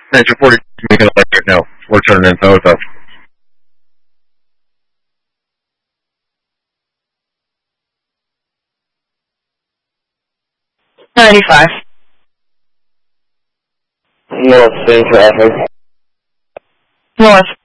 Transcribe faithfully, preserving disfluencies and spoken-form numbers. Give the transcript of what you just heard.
Major forty, making a right now. We're turning info with us. ninety-five. North, same traffic. North.